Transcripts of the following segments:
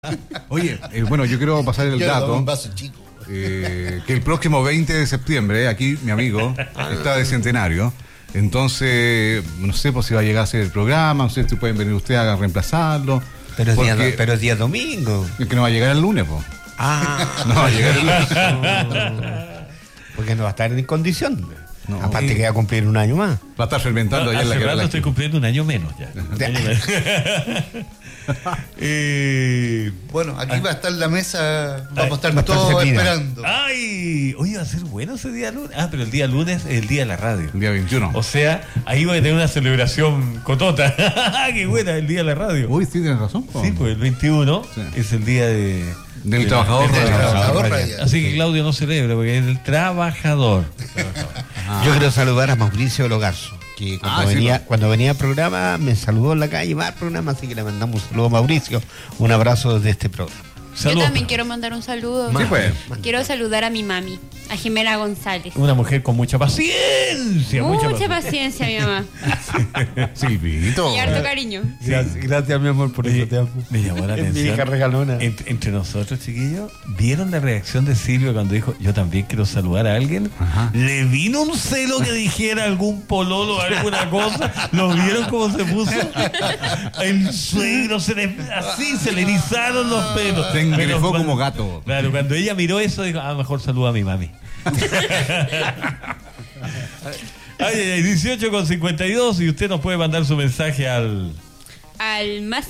Oye, bueno, yo quiero pasar el dato Un vaso chico. que el próximo 20 de septiembre, aquí mi amigo está de centenario. Entonces, no sé pues, si va a llegar a ser el programa, no sé si pueden venir ustedes a reemplazarlo. Pero es día domingo. Es que no va a llegar el lunes, pues. No va a llegar el lunes. Porque no va a estar en condición. No. Aparte que va a cumplir un año más. Va a estar fermentando allá en la Hace rato que estoy cumpliendo un año menos ya. Bueno, aquí va a estar la mesa, vamos a estar va a estar todos servida. esperando. ¡Ay! Oye, va a ser bueno ese día lunes. Ah, pero el día lunes es el día de la radio. el día 21. O sea, ahí voy a tener una celebración cotota. ¡Qué buena! El día de la radio. Uy, sí, tienes razón. po. Sí, pues el 21 Sí. es el día Del trabajador. del trabajador radial. radial. Así que Claudio no celebra porque es el trabajador. Yo quiero saludar a Mauricio Logarzo, que cuando venía al programa me saludó en la calle, va al programa, así que le mandamos un saludo a Mauricio. Un abrazo desde este programa. Yo Saludos. también quiero mandar un saludo. Sí, pues. Quiero saludar a mi mami, a Jimena González. Una mujer con mucha paciencia. Mucha paciencia, mi mamá. Silvito. Y harto cariño. Gracias, mi amor, por eso te amo. Me llamó la Es mi atención. hija regalona. Entre nosotros, chiquillos, ¿vieron la reacción de Silvio cuando dijo, yo también quiero saludar a alguien? Ajá. ¿Le vino un celo que dijera algún pololo o alguna cosa? ¿Lo vieron cómo se puso? El suegro se le erizaron los pelos. Se engrefó Pero como gato. Claro, cuando ella miró eso, dijo, mejor saluda a mi mami. Ay, 18:52 y usted nos puede mandar su mensaje al Al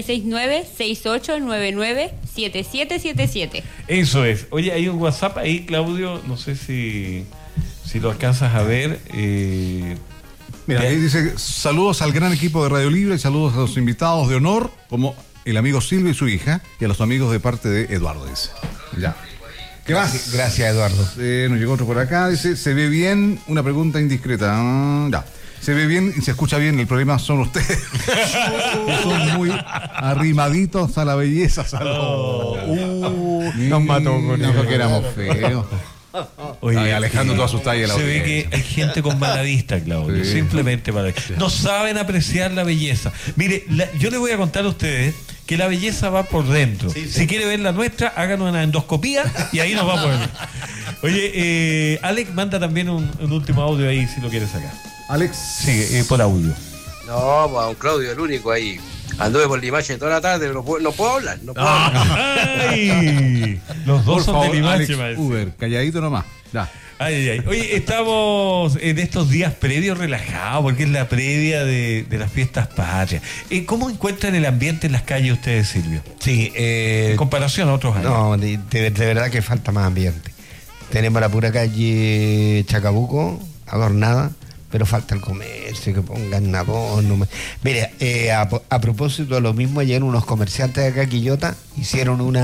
+569-6899-7777. Eso es. Oye, hay un WhatsApp ahí, Claudio, no sé si lo alcanzas a ver. Mira, ahí dice, saludos al gran equipo de Radio Libre y saludos a los invitados de honor, como el amigo Silvio y su hija, y a los amigos de parte de Eduardo, dice. Ya. ¿Qué más? Gracias, Eduardo. Nos llegó otro por acá, dice, ¿se ve bien? Una pregunta indiscreta. Ya. ¿Se ve bien y se escucha bien? El problema son ustedes. Que son muy arrimaditos a la belleza. Nos mató con eso. eso. Que éramos feos. Oye, Ay, alejando toda su talla. Se ve que hay gente con mala vista, Claudio. Sí. Simplemente para no saben apreciar la belleza. Mire, yo les voy a contar a ustedes que la belleza va por dentro. Si quiere ver la nuestra, háganos una endoscopía y ahí nos va a poder. Oye, Alex, manda también un último audio ahí si lo quieres sacar. Alex. Sí, por audio. No, pues a don Claudio, el único ahí. Anduve por Limache toda la tarde, no puedo hablar. No puedo hablar. ¡Ay! Los dos Por son favor, de Limache, Alex parece. Uber, calladito nomás. Ya. Ay. Oye, estamos en estos días previos relajados, porque es la previa de las fiestas patrias. ¿Cómo encuentran el ambiente en las calles ustedes, Silvio? Sí, En comparación a otros años. no, de verdad que falta más ambiente. Tenemos la pura calle Chacabuco, adornada, pero falta el comercio, que pongan abono. Mire, a propósito de lo mismo, ayer unos comerciantes de acá, Quillota, hicieron un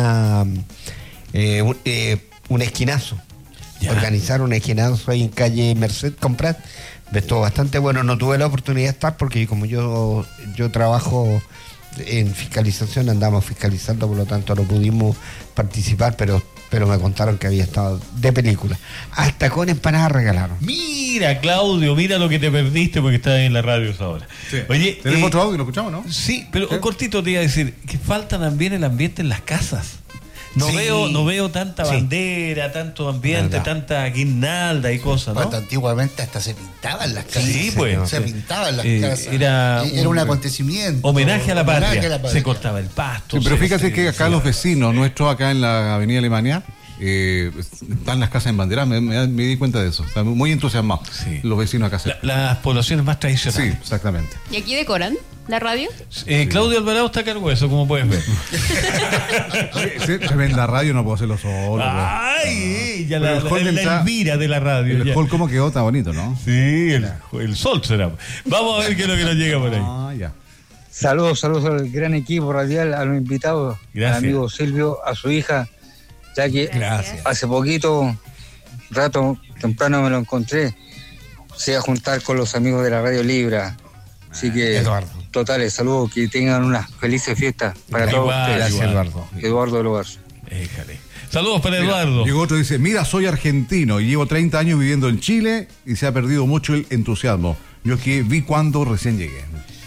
esquinazo. Ya. Organizaron un esquinazo ahí en calle Merced con Prat. Estuvo bastante bueno. No tuve la oportunidad de estar porque como yo trabajo en fiscalización, andamos fiscalizando, por lo tanto no pudimos participar, pero me contaron que había estado de película. Hasta con empanadas regalaron. Mira, Claudio, mira lo que te perdiste porque estás en la radio ahora. Sí. Oye, ¿Tenemos otro audio? ¿Lo escuchamos, no? Sí, pero ¿Sí? cortito te iba a decir que falta también el ambiente en las casas. No Sí. veo tanta Sí. bandera, tanto ambiente, Verdad. tanta guirnalda y cosas, ¿no? Cuando antiguamente hasta se pintaban las casas. Sí, pues. Se pintaban las casas. Era un acontecimiento. Homenaje a la patria. Homenaje a la patria. Se cortaba el pasto. Sí, pero se- fíjate se- que acá se- los vecinos nuestros, acá en la avenida Alemania, están las casas en bandera, me di cuenta de eso. Están muy entusiasmados Sí. los vecinos acá cerca. Las poblaciones más Sí, tradicionales. exactamente. ¿Y aquí decoran la radio? Claudio Alvarado está a cargo de eso, como puedes ver. Oye, tremenda radio, no puedo hacerlo solo. pues. ¡Ay! Ya Pero el hall del la Elvira de la radio. El ya. hall cómo quedó, está bonito, ¿no? Sí, el sol será. Vamos a ver qué es lo que nos llega por ahí. Ah, ya. Saludos al gran equipo radial, a los invitados, Gracias. al amigo Silvio, a su hija, ya que Gracias. hace poquito, rato temprano me lo encontré, se iba a juntar con los amigos de la Radio Libre. Así que, Eduardo. totales, saludos, que tengan unas felices fiestas para todos Igual, ustedes. Gracias, igual. Eduardo. Eduardo del Hogar. Éjale. Saludos para Mira, Eduardo. llegó otro y dice, mira, soy argentino y llevo 30 años viviendo en Chile y se ha perdido mucho el entusiasmo. Yo que vi cuando recién llegué.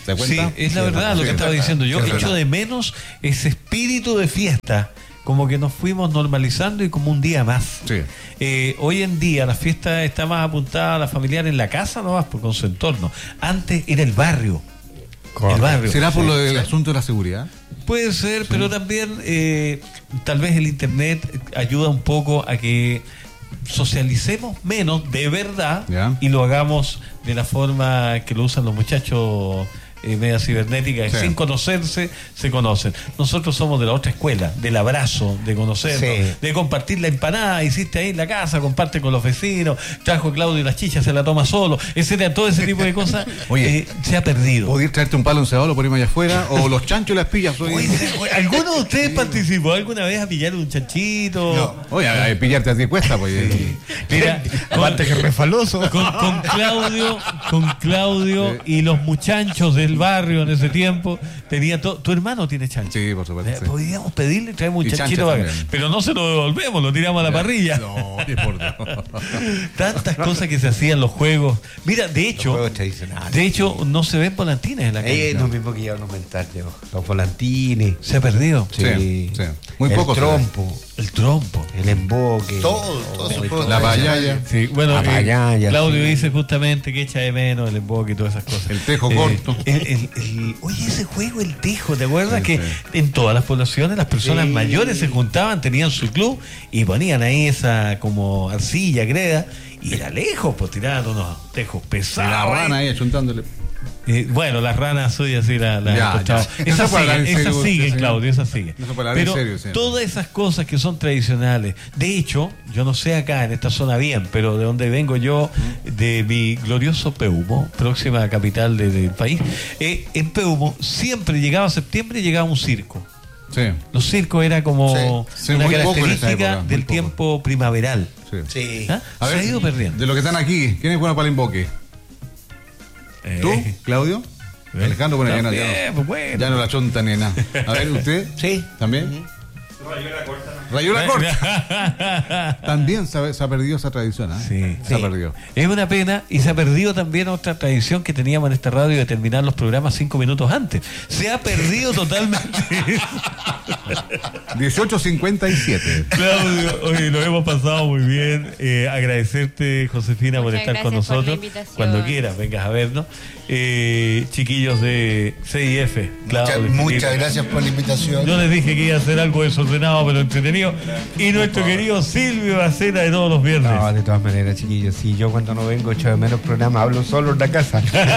¿Te Sí, cuenta? es la verdad lo que estaba diciendo. Yo Sí, es echo verdad. de menos ese espíritu de fiesta. Como que nos fuimos normalizando y como un día más. Sí. Hoy en día la fiesta está más apuntada a la familiar en la casa, no más, con su entorno. Antes era el barrio. El barrio. ¿Será por lo del asunto de la seguridad? Puede ser, pero también tal vez el internet ayuda un poco a que socialicemos menos de verdad Ya. y lo hagamos de la forma que lo usan los muchachos media cibernética, Sí. sin conocerse, se conocen. Nosotros somos de la otra escuela, del abrazo, de conocernos, Sí. de compartir la empanada, hiciste ahí en la casa, comparte con los vecinos, trajo Claudio las chichas, se la toma solo, etcétera, todo ese tipo de cosas. Oye, se ha perdido. ¿Podrías traerte un palo encebado por ir allá afuera? ¿O los chanchos y las pillas? Oye, ¿alguno de ustedes participó alguna vez a pillar un chanchito? No. Oye, a pillarte a ti cuesta, pues. Mira, Aparte que refaloso. con Claudio y los muchachos del barrio en ese tiempo tenía todo. Tu hermano tiene chancho. Sí, por supuesto. sí. Podríamos pedirle, traemos un Y chanchito chancho para también. pero no se lo devolvemos, lo tiramos a la parrilla. No, ni por Dios. Tantas cosas que se hacían los juegos. Mira, de hecho, Juegos tradicionales. no se ven volantines en la calle. Es lo mismo que iban a aumentar, Diego. Los volantines. Se ha perdido. Sí, sí. Muy el poco se ve. trompo, El trompo. el emboque. Todos esos juegos La tradicionales. payaya. Sí, bueno, La payaya, Claudio sí. dice justamente que echa de menos el emboque y todas esas cosas. El tejo corto. Oye, ese juego, el tejo, ¿te acuerdas Sí, que sí. en todas las poblaciones las personas Sí. mayores se juntaban, tenían su club y ponían ahí esa como arcilla, greda, y era lejos, pues tiraban unos tejos Y pesados. la rana ahí achuntándole. Bueno, las ranas suyas sí la Ya, tochaban. ya. Esas No se puede hablar en siguen, serio, siguen, señor. Claudio, esas siguen. No se puede hablar en Pero serio, señor. todas esas cosas que son tradicionales. De hecho, yo no sé acá en esta zona bien, pero de donde vengo yo, de mi glorioso Peumo, próxima capital del país, en Peumo siempre llegaba septiembre y llegaba un circo. Sí. Los circos era como Sí, sí, una muy poco en esa característica época, muy del poco. tiempo primaveral. Sí. Sí. ¿Ah? A Se ver, ha ido perdiendo. de los que están aquí, ¿quién es bueno para el invoque? ¿Tú, Claudio? Alejandro, bueno, ya no, También, pues bueno. ya no la chonta ni nada. A ver, ¿usted? Sí. ¿También? Rayó la corta. También se ha perdido esa tradición, ¿ah? Sí. Se ha perdido. Es una pena y se ha perdido también otra tradición que teníamos en esta radio de terminar los programas 5 minutos antes. Se ha perdido totalmente. 18:57. Claudio, oye, lo hemos pasado muy bien. Agradecerte, Josefina, por Muchas estar con gracias por la nosotros. invitación. Cuando quieras, vengas a vernos. Chiquillos de CIF, Claudio, Muchas Felipe. gracias por la invitación. Yo les dije que iba a hacer algo desordenado pero entretenido. Y nuestro querido Silvio Acena de todos los viernes. No, de todas maneras, chiquillos. Si yo cuando no vengo echo de menos programa, hablo solo en la casa.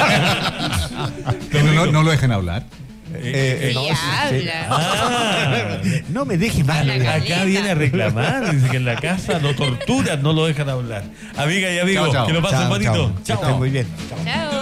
No lo dejen hablar. No, Y sí. habla. Ah, No me deje mal. acá viene a reclamar, dice que en la casa lo torturan, no lo dejan hablar. Amiga y amigos, Chao, chao. que lo pasen bonito. Que estén muy bien. Chao. Chao.